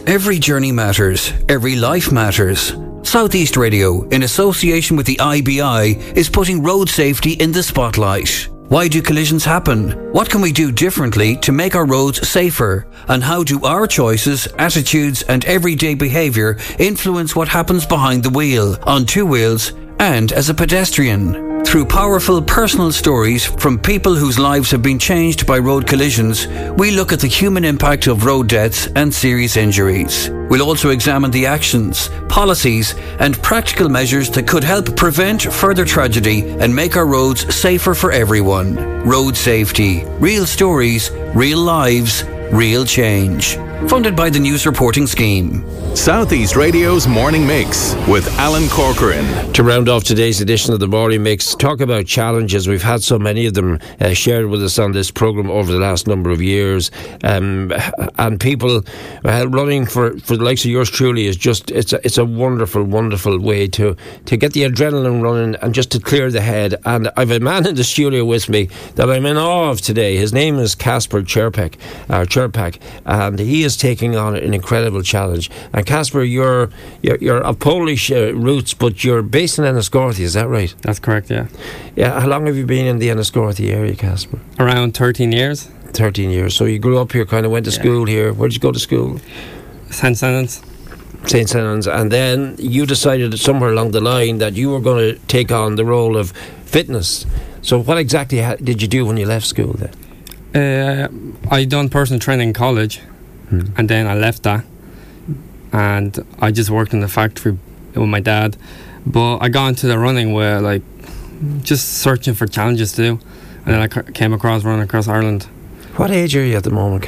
Every journey matters. Every life matters. Southeast Radio, in association with the IBI, is putting road safety in the spotlight. Why do collisions happen? What can we do differently to make our roads safer? And how do our choices, attitudes and everyday behaviour influence what happens behind the wheel, on two wheels and as a pedestrian? Through powerful personal stories from people whose lives have been changed by road collisions, we look at the human impact of road deaths and serious injuries. We'll also examine the actions, policies and practical measures that could help prevent further tragedy and make our roads safer for everyone. Road safety. Real stories, real lives, real change. Funded by the News Reporting Scheme. Southeast Radio's Morning Mix with Alan Corcoran. To round off today's edition of the Morning Mix, talk about challenges. We've had so many of them shared with us on this programme over the last number of years. And people running for the likes of yours truly is just, it's a wonderful, wonderful way to get the adrenaline running and just to clear the head. And I've a man in the studio with me that I'm in awe of today. His name is Casper Cherpak, and he is taking on an incredible challenge. And Casper, you're of Polish roots, but you're based in Enniscorthy, is that right? That's correct, yeah. Yeah, how long have you been in the Enniscorthy area, Casper? Around 13 years. 13 years. So you grew up here, kind of went to school here. Where did you go to school? St. Senans. St. Senans. And then you decided somewhere along the line that you were going to take on the role of fitness. So what exactly did you do when you left school then? I done personal training in college, and then I left that, and I just worked in the factory with my dad. But I got into the running where, like, just searching for challenges to do, and then I came across running across Ireland. What age are you at the moment,